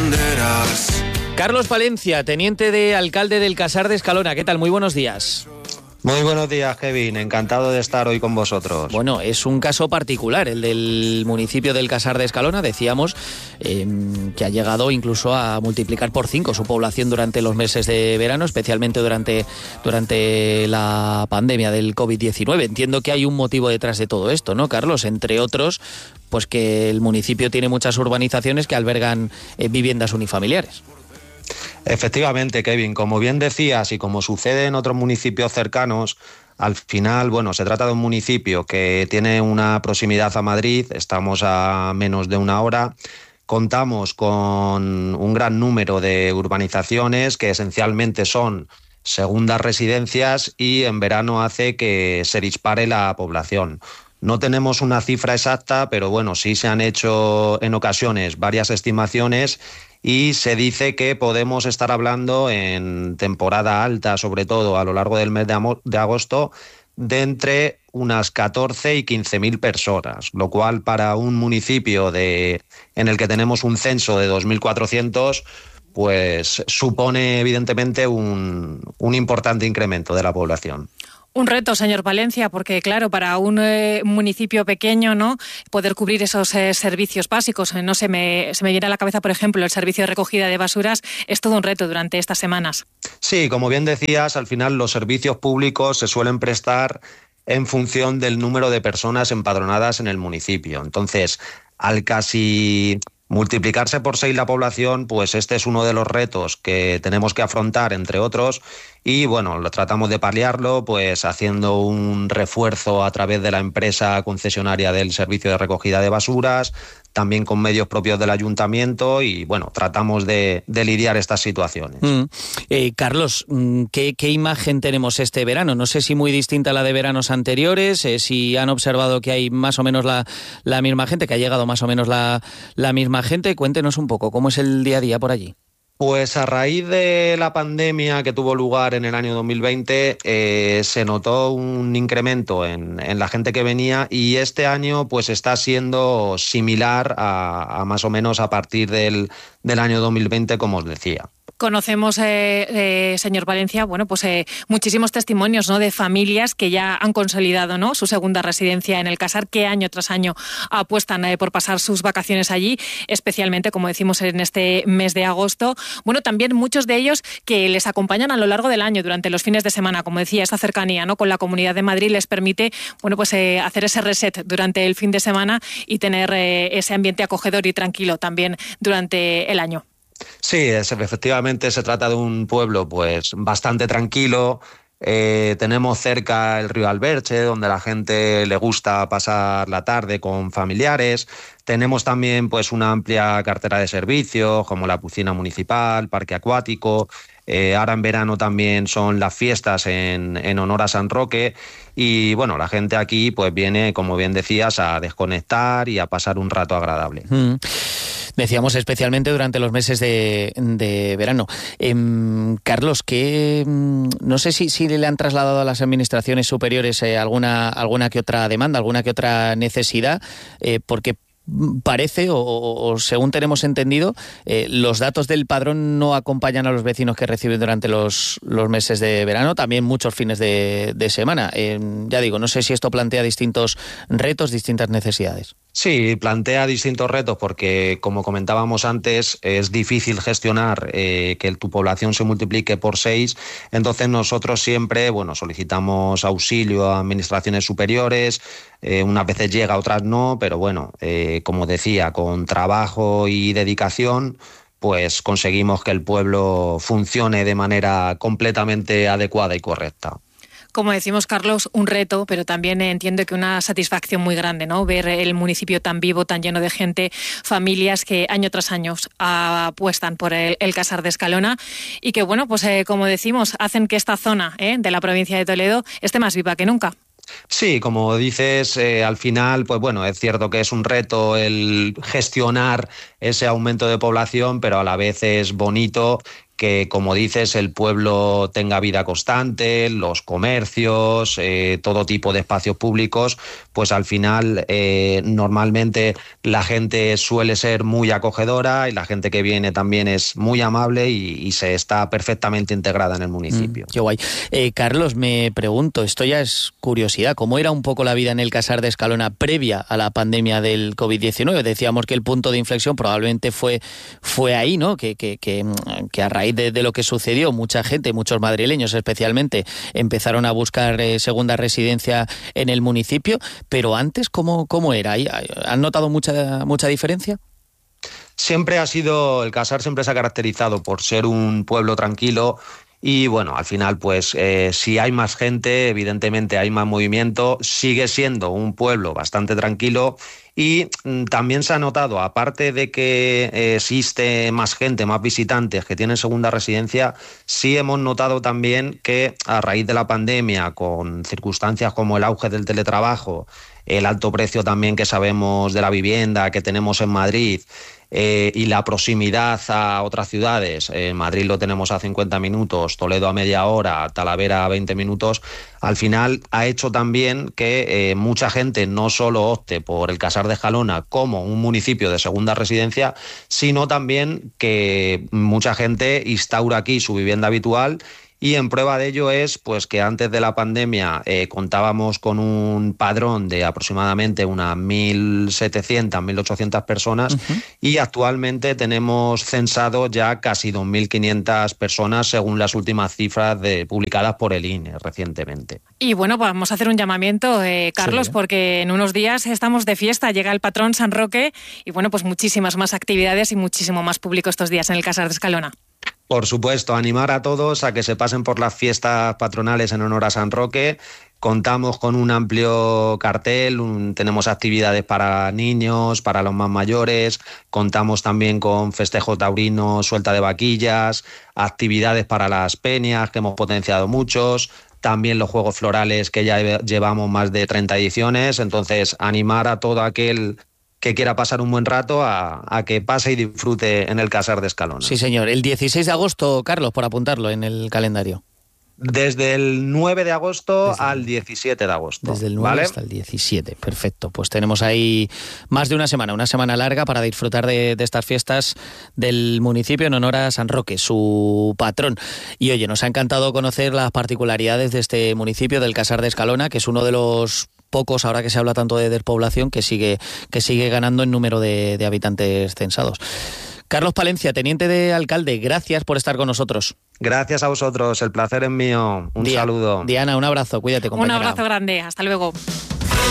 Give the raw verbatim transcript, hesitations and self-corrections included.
banderas. Carlos Palencia, teniente de alcalde del Casar de Escalona. ¿Qué tal? Muy buenos días. Muy buenos días, Kevin. Encantado de estar hoy con vosotros. Bueno, es un caso particular, el del municipio del Casar de Escalona. Decíamos eh, que ha llegado incluso a multiplicar por cinco su población durante los meses de verano, especialmente durante, durante la pandemia del covid diecinueve. Entiendo que hay un motivo detrás de todo esto, ¿no, Carlos? Entre otros, pues que el municipio tiene muchas urbanizaciones que albergan eh, viviendas unifamiliares. Efectivamente, Kevin, como bien decías y como sucede en otros municipios cercanos, al final, bueno, se trata de un municipio que tiene una proximidad a Madrid, estamos a menos de una hora, contamos con un gran número de urbanizaciones que esencialmente son segundas residencias y en verano hace que se dispare la población. No tenemos una cifra exacta, pero bueno, sí se han hecho en ocasiones varias estimaciones y se dice que podemos estar hablando en temporada alta, sobre todo a lo largo del mes de agosto, de entre unas catorce y quince mil personas, lo cual para un municipio de, en el que tenemos un censo de dos mil cuatrocientos, pues supone evidentemente un, un importante incremento de la población. Un reto, señor Palencia, porque claro, para un eh, municipio pequeño, ¿no?, poder cubrir esos eh, servicios básicos, eh, no se me, se me viene a la cabeza, por ejemplo, el servicio de recogida de basuras, es todo un reto durante estas semanas. Sí, como bien decías, al final los servicios públicos se suelen prestar en función del número de personas empadronadas en el municipio. Entonces, al casi multiplicarse por seis la población, pues este es uno de los retos que tenemos que afrontar, entre otros, y bueno, lo tratamos de paliarlo pues haciendo un refuerzo a través de la empresa concesionaria del servicio de recogida de basuras, también con medios propios del ayuntamiento y bueno, tratamos de, de lidiar estas situaciones. Mm. Eh, Carlos, ¿qué, ¿qué imagen tenemos este verano? No sé si muy distinta a la de veranos anteriores, eh, si han observado que hay más o menos la, la misma gente, que ha llegado más o menos la, la misma gente. Cuéntenos un poco, ¿cómo es el día a día por allí? Pues a raíz de la pandemia que tuvo lugar en el año dos mil veinte, eh, se notó un incremento en, en la gente que venía y este año pues está siendo similar a, a más o menos a partir del, del año dos mil veinte, como os decía. Conocemos, eh, eh, señor Palencia, bueno, pues eh, muchísimos testimonios, ¿no?, de familias que ya han consolidado, ¿no?, su segunda residencia en el Casar, que año tras año apuestan eh, por pasar sus vacaciones allí, especialmente, como decimos, en este mes de agosto. Bueno, también muchos de ellos que les acompañan a lo largo del año, durante los fines de semana, como decía, esta cercanía, ¿no?, con la Comunidad de Madrid les permite, bueno, pues eh, hacer ese reset durante el fin de semana y tener eh, ese ambiente acogedor y tranquilo también durante el año. Sí, es, efectivamente se trata de un pueblo pues bastante tranquilo. Eh, tenemos cerca el río Alberche, donde la gente le gusta pasar la tarde con familiares. Tenemos también pues una amplia cartera de servicios, como la piscina municipal, parque acuático. Eh, ahora en verano también son las fiestas en, en honor a San Roque. Y bueno, la gente aquí pues viene, como bien decías, a desconectar y a pasar un rato agradable. Mm. Decíamos especialmente durante los meses de, de verano. Eh, Carlos, que no sé si, si le han trasladado a las administraciones superiores eh, alguna, alguna que otra demanda, alguna que otra necesidad, eh, porque parece, o, o según tenemos entendido, eh, los datos del padrón no acompañan a los vecinos que reciben durante los, los meses de verano, también muchos fines de, de semana. Eh, ya digo, no sé si esto plantea distintos retos, distintas necesidades. Sí, plantea distintos retos porque, como comentábamos antes, es difícil gestionar eh, que tu población se multiplique por seis. Entonces nosotros siempre, bueno, solicitamos auxilio a administraciones superiores. Eh, unas veces llega, otras no, pero bueno, eh, como decía, con trabajo y dedicación, pues conseguimos que el pueblo funcione de manera completamente adecuada y correcta. Como decimos, Carlos, un reto, pero también entiendo que una satisfacción muy grande, ¿no?, ver el municipio tan vivo, tan lleno de gente, familias que año tras año apuestan por el, el Casar de Escalona y que, bueno, pues eh, como decimos, hacen que esta zona eh, de la provincia de Toledo esté más viva que nunca. Sí, como dices, eh, al final, pues bueno, es cierto que es un reto el gestionar ese aumento de población, pero a la vez es bonito que, como dices, el pueblo tenga vida constante, los comercios, eh, todo tipo de espacios públicos, pues al final eh, normalmente la gente suele ser muy acogedora y la gente que viene también es muy amable y, y se está perfectamente integrada en el municipio. Mm, qué guay. Eh, Carlos, me pregunto, esto ya es curiosidad, ¿cómo era un poco la vida en el Casar de Escalona previa a la pandemia del covid diecinueve? Decíamos que el punto de inflexión probablemente fue, fue ahí, ¿no? Que, que, que, que a raíz De, de lo que sucedió, mucha gente, muchos madrileños especialmente, empezaron a buscar eh, segunda residencia en el municipio, pero antes, ¿cómo, cómo era? ¿Han notado mucha, mucha diferencia? Siempre ha sido, el Casar siempre se ha caracterizado por ser un pueblo tranquilo y bueno, al final pues eh, si hay más gente, evidentemente hay más movimiento, sigue siendo un pueblo bastante tranquilo. Y también se ha notado, aparte de que existe más gente, más visitantes que tienen segunda residencia, sí hemos notado también que a raíz de la pandemia, con circunstancias como el auge del teletrabajo, el alto precio también que sabemos de la vivienda que tenemos en Madrid, eh, y la proximidad a otras ciudades, en Madrid lo tenemos a cincuenta minutos, Toledo a media hora, Talavera a veinte minutos, al final ha hecho también que eh, mucha gente no solo opte por el Casar de Escalona como un municipio de segunda residencia, sino también que mucha gente instaura aquí su vivienda habitual. Y en prueba de ello es pues que antes de la pandemia eh, contábamos con un padrón de aproximadamente unas mil setecientas, mil ochocientas personas, uh-huh. y actualmente tenemos censado ya casi dos mil quinientas personas según las últimas cifras de, publicadas por el I N E recientemente. Y bueno, vamos a hacer un llamamiento, eh, Carlos, sí. porque en unos días estamos de fiesta, llega el patrón San Roque y bueno, pues muchísimas más actividades y muchísimo más público estos días en el Casar de Escalona. Por supuesto, animar a todos a que se pasen por las fiestas patronales en honor a San Roque. Contamos con un amplio cartel, un, tenemos actividades para niños, para los más mayores, contamos también con festejo taurino, suelta de vaquillas, actividades para las peñas que hemos potenciado muchos, también los juegos florales que ya llevamos más de treinta ediciones, entonces animar a todo aquel que quiera pasar un buen rato a, a que pase y disfrute en el Casar de Escalona. Sí, señor. El dieciséis de agosto, Carlos, por apuntarlo en el calendario. Desde el nueve de agosto desde, al diecisiete de agosto. Desde el nueve, ¿vale?, hasta el diecisiete. Perfecto. Pues tenemos ahí más de una semana, una semana larga para disfrutar de, de estas fiestas del municipio en honor a San Roque, su patrón. Y oye, nos ha encantado conocer las particularidades de este municipio, del Casar de Escalona, que es uno de los pocos, ahora que se habla tanto de despoblación, que sigue, que sigue ganando en número de, de habitantes censados. Carlos Palencia, teniente de alcalde, gracias por estar con nosotros. Gracias a vosotros, el placer es mío. Un Dia- saludo. Diana, un abrazo, cuídate, compañera. Un abrazo grande, hasta luego.